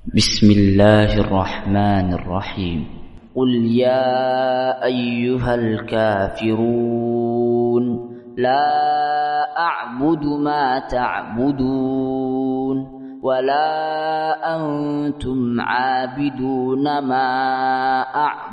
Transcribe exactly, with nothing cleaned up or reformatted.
بسم الله الرحمن الرحيم. قل يا أيها الكافرون لا أعبد ما تعبدون ولا أنتم عابدون ما أعبد